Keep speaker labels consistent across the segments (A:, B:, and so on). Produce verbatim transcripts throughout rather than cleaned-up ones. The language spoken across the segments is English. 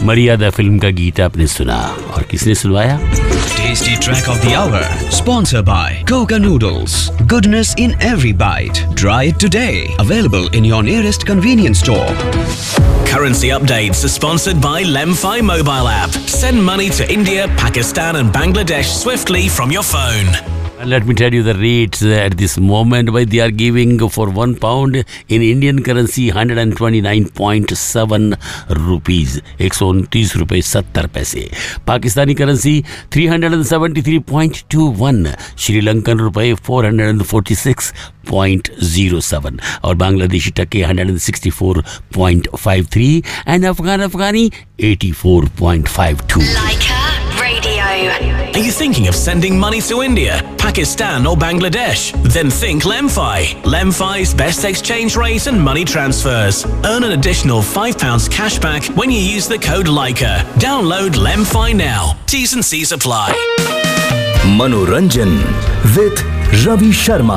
A: मर्यादा फिल्म का गीत आपने सुना और किसने सुनवाया?
B: Tasty track of the hour, sponsored by Coca Noodles. Goodness in every bite. Try it today. Available in your nearest convenience store.
C: Currency updates are sponsored by Lemfi mobile app. Send money to India, Pakistan and Bangladesh swiftly from your phone.
A: Let me tell you the rates at this moment. Why they are giving for one pound in Indian currency one hundred twenty-nine point seven rupees. एक सौ उनतीस रुपए सत्तर पैसे. Pakistani currency three hundred seventy-three point two one. Sri Lankan रुपए four hundred forty-six point zero seven. और बांग्लादेशी टके one hundred sixty-four point five three. And Afghan Afghani eighty-four point five two.
D: Leica Radio.
C: Are you thinking of sending money to India, Pakistan or Bangladesh? Then think Lemfi. Lemfi's best exchange rate and money transfers. Earn an additional five pounds cash back when you use the code Leica. Download Lemfi now. T's and C's apply.
E: Manoranjan with Ravi Sharma.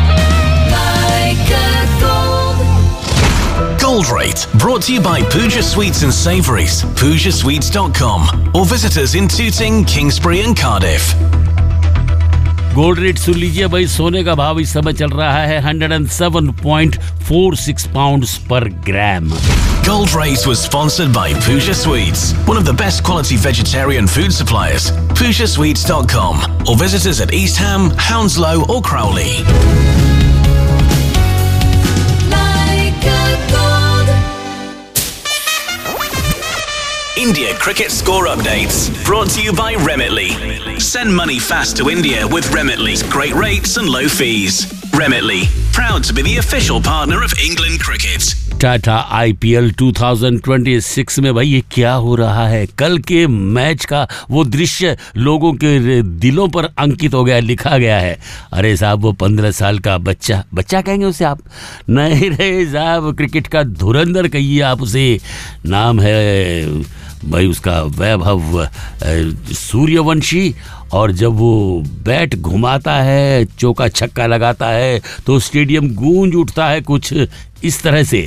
C: Gold Rate, brought to you by Pooja Sweets and Savouries, pooja sweets dot com, or visit us in Tooting, Kingsbury and Cardiff.
A: Gold rate सुन लीजिए भाई. सोने का भाव इस समय चल रहा है one oh seven point four six pounds per gram.
C: Gold Rate was sponsored by Pooja Sweets, one of the best quality vegetarian food suppliers. pooja sweets dot com, or visit us at East Ham, Hounslow or Crowley. India cricket score updates, brought to you by Remitly. Send money fast to India with Remitly's great rates and low fees. Remitly, proud to be the official partner of England Cricket.
A: Tata IPL twenty twenty-six में भाई ये क्या हो रहा है? कल के match का वो दृश्य लोगों के दिलों पर अंकित हो गया, लिखा गया है. अरे साहब, वो पंद्रह साल का बच्चा, बच्चा कहेंगे उसे आप? नहीं रे साहब, क्रिकेट का धुरंधर कहिए आप उसे. नाम है भाई उसका वैभव सूर्यवंशी. और जब वो बैट घुमाता है, चौका छक्का लगाता है, तो स्टेडियम गूंज उठता है कुछ इस तरह से.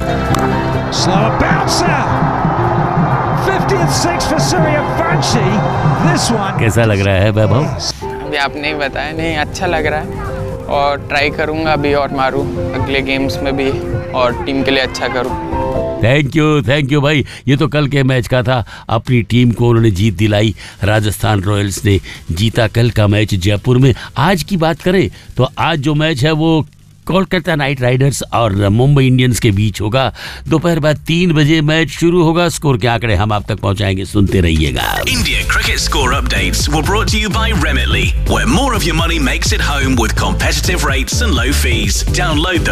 A: कैसा लग रहा है वैभव?
F: अभी आपने ही बताया. नहीं, अच्छा लग रहा है और ट्राई करूंगा अभी और मारूं अगले गेम्स में भी और टीम के लिए अच्छा करूं.
A: थैंक यू थैंक यू भाई. ये तो कल के मैच का था. अपनी टीम को उन्होंने जीत दिलाई. राजस्थान रॉयल्स ने जीता कल का मैच जयपुर में. आज की बात करें तो आज जो मैच है वो कोलकाता नाइट राइडर्स और मुंबई इंडियंस के बीच होगा. दोपहर बाद तीन बजे मैच शुरू होगा. स्कोर के आंकड़े हम आप तक पहुंचाएंगे, सुनते रहिएगा.
C: India cricket score updates were brought to you by Remitly, where more of your money makes it home with competitive rates and low fees. Download the